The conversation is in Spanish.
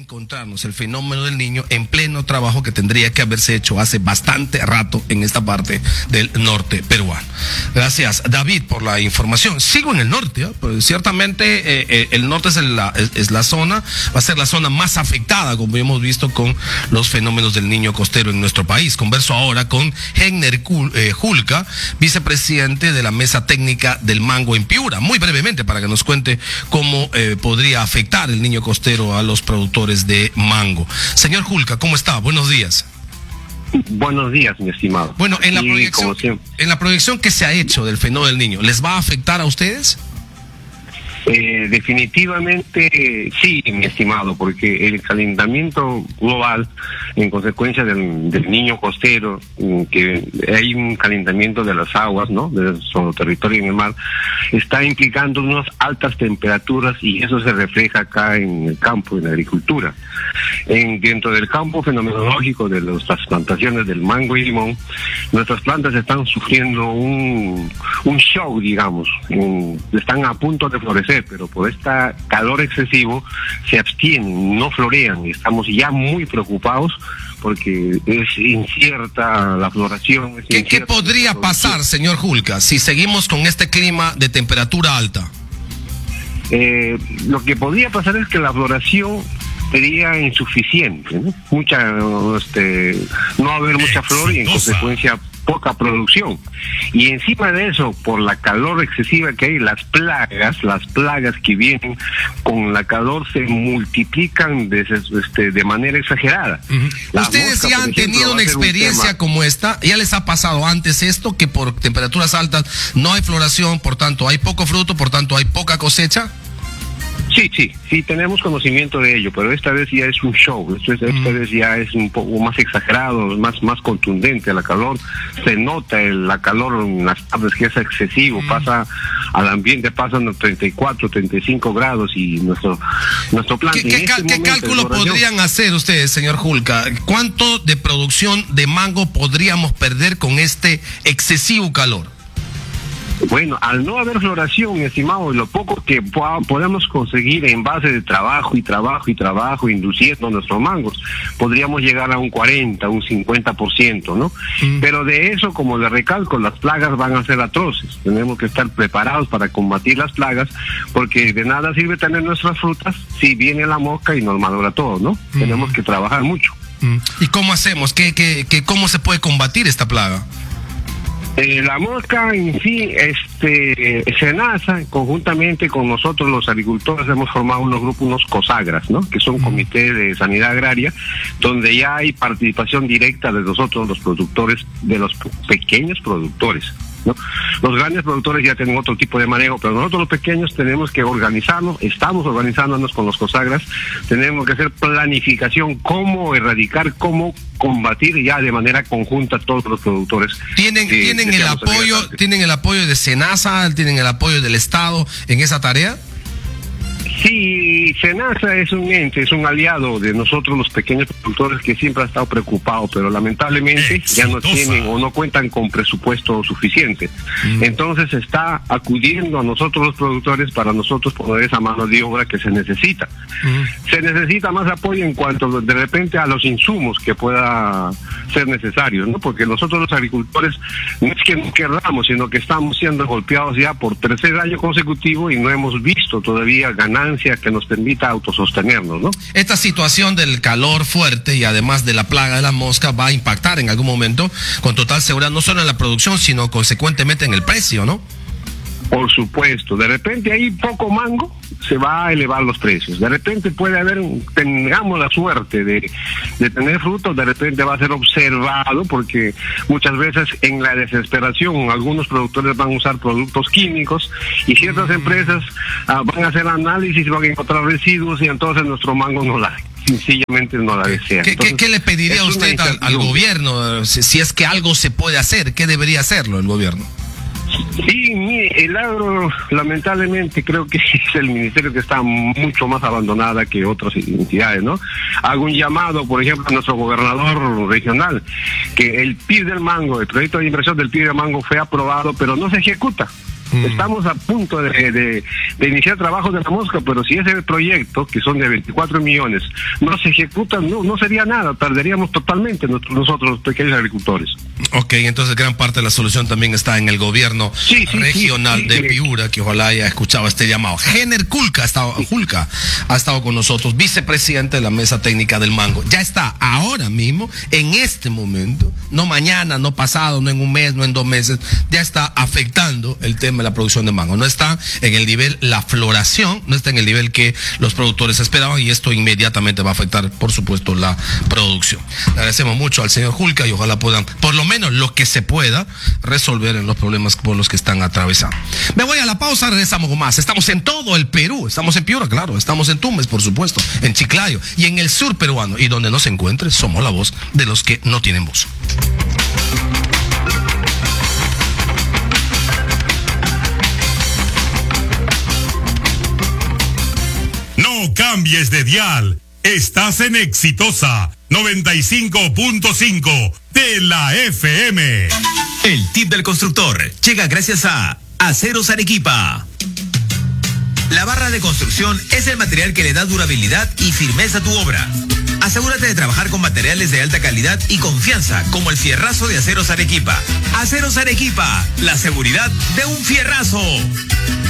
encontrarnos el fenómeno del niño en pleno trabajo que tendría que haberse hecho hace bastante rato en esta parte del norte peruano. Gracias, David, por la información. Sigo en el norte, pues ciertamente el norte es la zona, va a ser la zona más afectada, como hemos visto, con los fenómenos del niño costero en nuestro país. Converso ahora con Henner Julca, vicepresidente de la Mesa Técnica del Mango en Piura, muy brevemente para que nos cuente cómo podría afectar el niño costero a los productores de mango. Señor Julca, ¿cómo está? Buenos días. Buenos días, mi estimado. Bueno, en la proyección que se ha hecho del fenómeno del niño, ¿les va a afectar a ustedes? Definitivamente sí, mi estimado, porque el calentamiento global, en consecuencia del niño costero, que hay un calentamiento de las aguas, ¿no?, de nuestro territorio en el mar, está implicando unas altas temperaturas, y eso se refleja acá en el campo, en la agricultura. Dentro del campo fenomenológico de las plantaciones del mango y limón, nuestras plantas están sufriendo un shock, digamos, están a punto de florecer, pero por este calor excesivo se abstienen, no florean, y estamos ya muy preocupados porque es incierta la floración. ¿Qué podría pasar, señor Julca, si seguimos con este clima de temperatura alta? Lo que podría pasar es que la floración sería insuficiente, ¿no? No va a haber mucha flor y en consecuencia poca producción. Y encima de eso, por la calor excesiva que hay, las plagas que vienen con la calor se multiplican de manera exagerada. Ustedes ya han tenido una experiencia como esta, ya les ha pasado antes esto, que por temperaturas altas no hay floración, por tanto hay poco fruto, por tanto hay poca cosecha. Sí, tenemos conocimiento de ello, pero esta vez ya es un show, esta vez ya es un poco más exagerado, más contundente. La calor, se nota la calor en las tardes, que es excesivo, pasa al ambiente, pasan los 34, 35 grados, y nuestro plan... ¿Qué cálculo podrían hacer ustedes, señor Julca? ¿Cuánto de producción de mango podríamos perder con este excesivo calor? Bueno, al no haber floración, mi estimado, lo poco que podemos conseguir en base de trabajo, induciendo nuestros mangos, podríamos llegar a un 40, un 50%, ¿no? Pero de eso, como le recalco, las plagas van a ser atroces. Tenemos que estar preparados para combatir las plagas, porque de nada sirve tener nuestras frutas si viene la mosca y nos malora todo, ¿no? Tenemos que trabajar mucho. ¿Y cómo hacemos? ¿Cómo se puede combatir esta plaga? La mosca en sí, SENASA, conjuntamente con nosotros los agricultores, hemos formado unos grupos, unos COSAGRAS, ¿no?, que son comités de sanidad agraria, donde ya hay participación directa de nosotros, los productores, de los pequeños productores, ¿no? Los grandes productores ya tienen otro tipo de manejo, pero nosotros los pequeños tenemos que organizarnos, estamos organizándonos con los COSAGRAS, tenemos que hacer planificación, cómo erradicar, cómo combatir ya de manera conjunta todos los productores. ¿Tienen el apoyo de SENASA, tienen el apoyo del Estado en esa tarea? Sí, SENASA es un ente, es un aliado de nosotros los pequeños productores, que siempre ha estado preocupado, pero lamentablemente ya no tienen o no cuentan con presupuesto suficiente. Entonces está acudiendo a nosotros los productores para nosotros poner esa mano de obra que se necesita. Se necesita más apoyo en cuanto de repente a los insumos que pueda ser necesarios, ¿no? Porque nosotros los agricultores no es que no querramos, sino que estamos siendo golpeados ya por tercer año consecutivo y no hemos visto todavía ganancias que nos permita autosostenernos, ¿no? Esta situación del calor fuerte y además de la plaga de la mosca va a impactar en algún momento con total seguridad, no solo en la producción, sino consecuentemente en el precio, ¿no? Por supuesto, de repente hay poco mango, se va a elevar los precios. De repente puede haber, tengamos la suerte de tener frutos, de repente va a ser observado, porque muchas veces en la desesperación algunos productores van a usar productos químicos y ciertas empresas van a hacer análisis, van a encontrar residuos y entonces nuestro mango sencillamente no la desea. ¿Qué le pediría usted al gobierno si es que algo se puede hacer? ¿Qué debería hacerlo el gobierno? Sí, el agro, lamentablemente, creo que es el ministerio que está mucho más abandonada que otras entidades, ¿no? Hago un llamado, por ejemplo, a nuestro gobernador regional, que el PIB del mango, el proyecto de inversión del PIB del mango fue aprobado, pero no se ejecuta. Estamos a punto de iniciar trabajos de la mosca, pero si ese proyecto, que son de 24 millones, no se ejecuta, no sería nada, perderíamos totalmente nosotros los pequeños agricultores. Ok, entonces gran parte de la solución también está en el gobierno regional de Piura, que ojalá haya escuchado este llamado. Jenner Julca ha estado con nosotros, vicepresidente de la mesa técnica del mango. Ya está ahora mismo, en este momento, no mañana, no pasado, no en un mes, no en 2 meses, ya está afectando el tema de la producción de mango. No está en el nivel, la floración, no está en el nivel que los productores esperaban, y esto inmediatamente va a afectar, por supuesto, la producción. Le agradecemos mucho al señor Julca y ojalá puedan, por lo menos lo que se pueda, resolver en los problemas por los que están atravesando. Me voy a la pausa, regresamos con más. Estamos en todo el Perú, estamos en Piura, claro, estamos en Tumbes, por supuesto, en Chiclayo y en el sur peruano, y donde nos encuentre, somos la voz de los que no tienen voz. No cambies de dial. Estás en Exitosa 95.5 de la FM. El tip del constructor llega gracias a Aceros Arequipa. La barra de construcción es el material que le da durabilidad y firmeza a tu obra. Asegúrate de trabajar con materiales de alta calidad y confianza, como el fierrazo de Aceros Arequipa. Aceros Arequipa, la seguridad de un fierrazo.